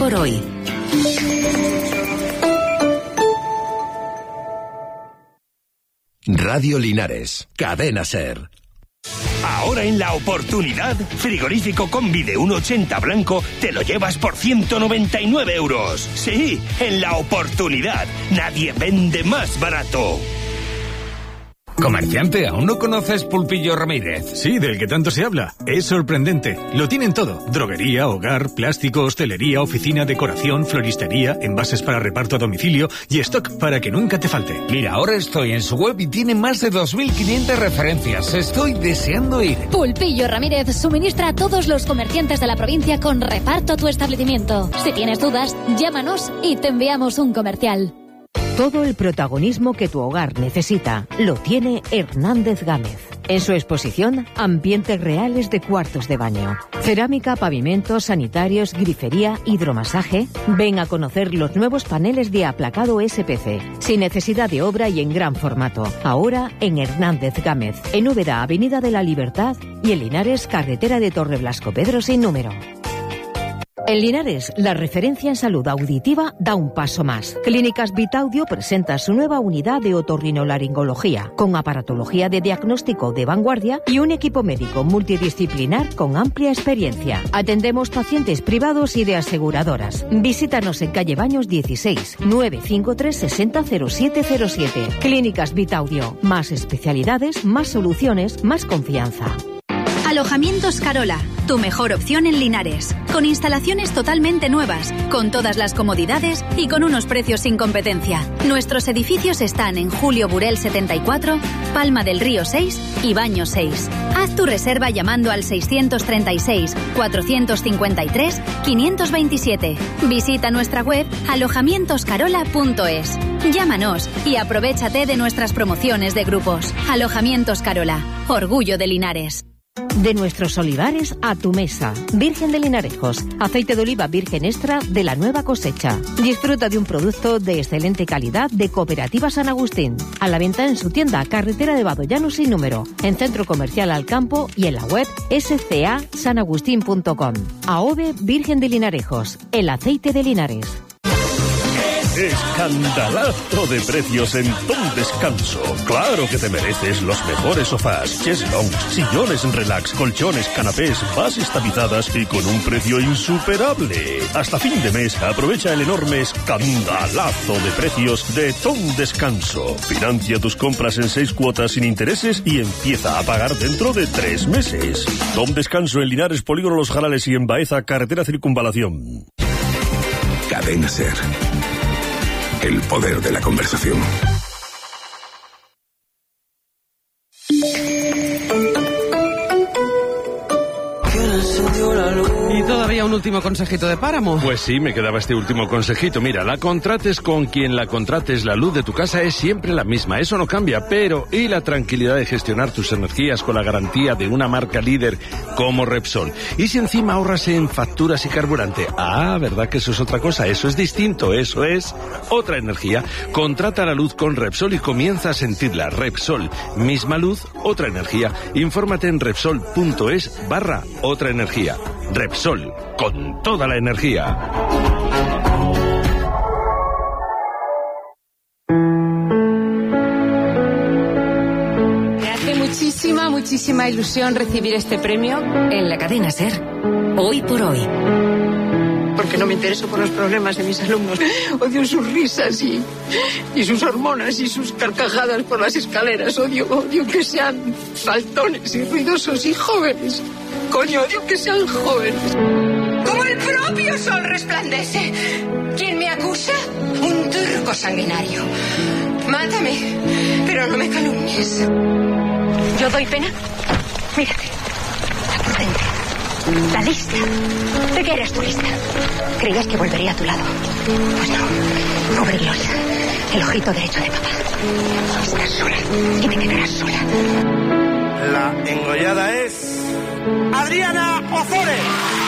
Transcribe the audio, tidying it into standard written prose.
por hoy. Radio Linares, Cadena SER. Ahora en La Oportunidad, frigorífico combi de 1,80 blanco, te lo llevas por 199 euros. Sí, en La Oportunidad, nadie vende más barato. Comerciante, ¿aún no conoces Pulpillo Ramírez? Sí, del que tanto se habla. Es sorprendente. Lo tienen todo. Droguería, hogar, plástico, hostelería, oficina, decoración, floristería, envases para reparto a domicilio y stock para que nunca te falte. Mira, ahora estoy en su web y tiene más de 2.500 referencias. Estoy deseando ir. Pulpillo Ramírez suministra a todos los comerciantes de la provincia con reparto a tu establecimiento. Si tienes dudas, llámanos y te enviamos un comercial. Todo el protagonismo que tu hogar necesita lo tiene Hernández Gámez. En su exposición, ambientes reales de cuartos de baño. Cerámica, pavimentos, sanitarios, grifería, hidromasaje. Ven a conocer los nuevos paneles de aplacado SPC, sin necesidad de obra y en gran formato. Ahora en Hernández Gámez, en Úbeda, Avenida de la Libertad, y en Linares, carretera de Torreblasco Pedro sin número. En Linares, la referencia en salud auditiva da un paso más. Clínicas Vitaudio presenta su nueva unidad de otorrinolaringología, con aparatología de diagnóstico de vanguardia y un equipo médico multidisciplinar con amplia experiencia. Atendemos pacientes privados y de aseguradoras. Visítanos en calle Baños 16, 953 60 0707. Clínicas Vitaudio. Más especialidades, más soluciones, más confianza. Alojamientos Carola, tu mejor opción en Linares. Con instalaciones totalmente nuevas, con todas las comodidades y con unos precios sin competencia. Nuestros edificios están en Julio Burel 74, Palma del Río 6 y Baños 6. Haz tu reserva llamando al 636 453 527. Visita nuestra web alojamientoscarola.es. Llámanos y aprovéchate de nuestras promociones de grupos. Alojamientos Carola, orgullo de Linares. De nuestros olivares a tu mesa. Virgen de Linarejos. Aceite de oliva virgen extra de la nueva cosecha. Disfruta de un producto de excelente calidad de Cooperativa San Agustín. A la venta en su tienda Carretera de Badollano sin número. En Centro Comercial Alcampo y en la web scasanagustin.com. AOVE Virgen de Linarejos. El aceite de Linares. Escandalazo de precios en Tom Descanso. Claro que te mereces los mejores sofás, cheslong, sillones relax, colchones, canapés, bases tapizadas y con un precio insuperable. Hasta fin de mes aprovecha el enorme escandalazo de precios de Tom Descanso. Financia tus compras en 6 cuotas sin intereses y empieza a pagar dentro de 3 meses. Tom Descanso en Linares, Polígono Los Jarales y en Baeza, carretera Circunvalación. Cadena SER. El poder de la conversación. Y todavía un último consejito de Páramo. Pues sí, me quedaba este último consejito. Mira, la contrates con quien la contrates, la luz de tu casa es siempre la misma. Eso no cambia, pero y la tranquilidad de gestionar tus energías con la garantía de una marca líder como Repsol. Y si encima ahorras en facturas y carburante. Ah, ¿verdad que eso es otra cosa? Eso es distinto, eso es otra energía. Contrata la luz con Repsol y comienza a sentirla. Repsol, misma luz, otra energía. Infórmate en repsol.es/otra energía. Repsol, con toda la energía. Me hace muchísima ilusión recibir este premio en la cadena SER, hoy por hoy. Porque no me intereso por los problemas de mis alumnos. Odio sus risas y sus hormonas y sus carcajadas por las escaleras. Odio que sean faltones y ruidosos y jóvenes. Coño, odio que sean jóvenes. Como el propio sol resplandece. ¿Quién me acusa? Un turco sanguinario. Mátame, pero no me calumnies. ¿Yo doy pena? Mírate. La prudente. La lista. ¿De qué eres tú lista? Creías que volvería a tu lado. Pues no. Pobre Gloria. El ojito derecho de papá. Estás sola. Y te quedarás sola. La engollada es Adriana Ozores.